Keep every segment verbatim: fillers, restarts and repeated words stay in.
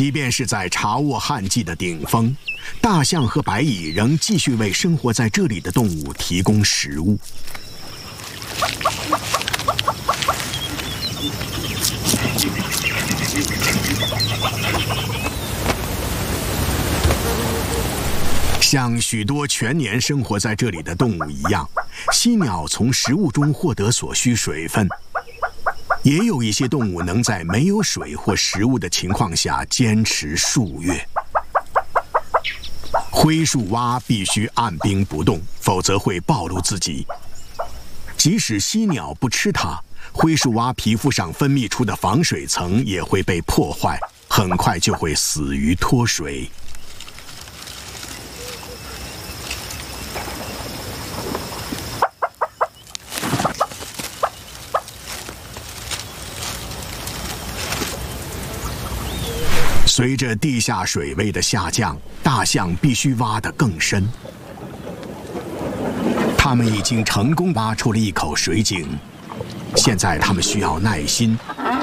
即便是在茶沃旱季的顶峰，大象和白蚁仍继续为生活在这里的动物提供食物。像许多全年生活在这里的动物一样，犀鸟从食物中获得所需水分。也有一些动物能在没有水或食物的情况下坚持数月。灰树蛙必须按兵不动，否则会暴露自己。即使犀鸟不吃它，灰树蛙皮肤上分泌出的防水层也会被破坏，很快就会死于脱水。随着地下水位的下降，大象必须挖得更深。他们已经成功挖出了一口水井，现在他们需要耐心。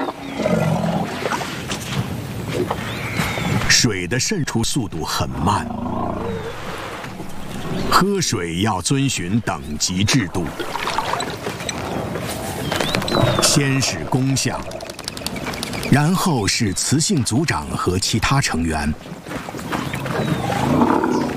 水的渗出速度很慢，喝水要遵循等级制度，先是公象。然后是雌性族长和其他成员。